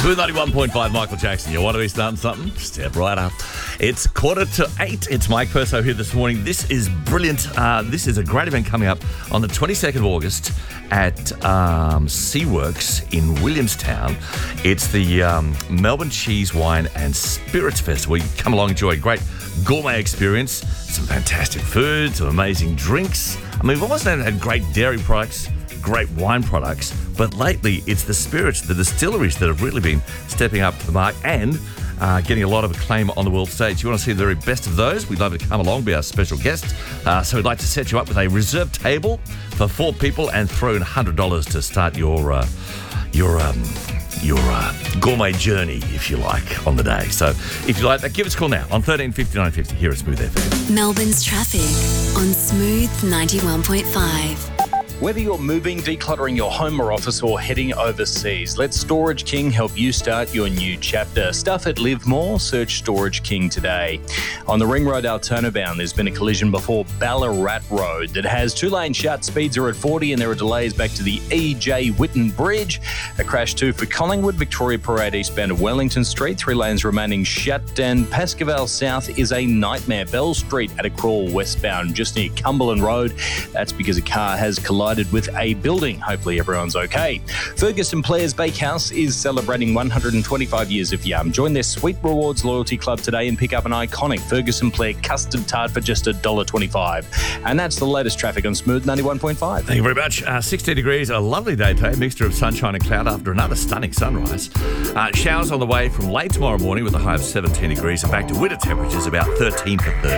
Smooth 91.5, Michael Jackson. You want to be starting something? Step right up. It's 7:45. It's Mike Perso here this morning. This is brilliant. This is a great event coming up on the 22nd of August at Seaworks in Williamstown. It's the Melbourne Cheese, Wine and Spirits Festival. You can come along, enjoy a great gourmet experience, some fantastic food, some amazing drinks. I mean, we've always had great dairy products, great wine products, but lately it's the spirits, the distilleries that have really been stepping up to the mark and getting a lot of acclaim on the world stage. You want to see the very best of those? We'd love you to come along, be our special guest. So we'd like to set you up with a reserved table for 4 people and throw in $100 to start your gourmet journey, if you like, on the day. So if you like that, give us a call now on 1350 950 here at Smooth FM. Melbourne's traffic on Smooth 91.5. Whether you're moving, decluttering your home or office, or heading overseas, let Storage King help you start your new chapter. Stuff it, live more. Search Storage King today. On the Ring Road Altona bound, there's been a collision before Ballarat Road that has 2 lanes shut. Speeds are at 40 and there are delays back to the E.J. Whitten Bridge. A crash too for Collingwood, Victoria Parade eastbound of Wellington Street. 3 lanes remaining shut. And Pascoval South is a nightmare. Bell Street at a crawl westbound just near Cumberland Road. That's because a car has collided with a building. Hopefully everyone's okay. Ferguson Players Bakehouse is celebrating 125 years of yum. Join their Sweet Rewards loyalty club today and pick up an iconic Ferguson Player custard tart for just $1.25. And that's the latest traffic on Smooth 91.5. Thank you very much. 60 degrees, a lovely day today. Mixture of sunshine and cloud after another stunning sunrise. Showers on the way from late tomorrow morning with a high of 17 degrees and back to winter temperatures about 13 for Thursday.